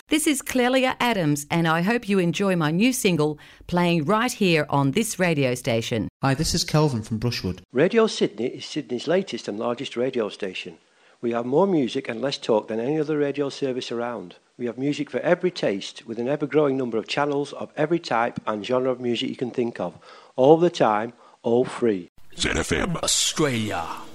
This is Clelia Adams, and I hope you enjoy my new single playing right here on this radio station. Hi, this is Kelvin from Brushwood. Radio Sydney is Sydney's latest and largest radio station. We have more music and less talk than any other radio service around. We have music for every taste, with an ever-growing number of channels of every type and genre of music you can think of. All the time, all free. ZFM Australia.